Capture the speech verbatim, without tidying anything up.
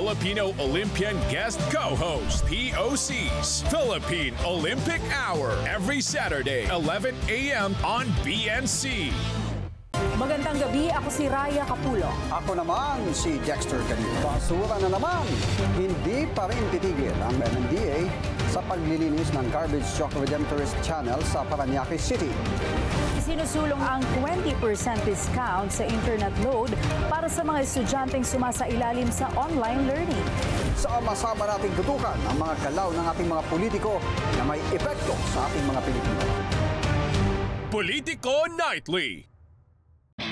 Filipino Olympian Guest Co-Host, P O Cs, Philippine Olympic Hour, every Saturday, eleven a m on B N C. Magandang gabi, ako si Raya Capulo. Ako naman si Dexter Canito. Basura na naman. Hindi pa rin titigil ang M M D A sa paglilinis ng Garbage Truck Redemptorist Channel sa Parañaque City. Sinusulong ang twenty percent discount sa internet load para sa mga estudyanteng sumasailalim sa online learning. Sama-sama nating tutukan ang mga galaw ng ating mga politiko na may epekto sa ating mga Pilipino. Politico Nightly.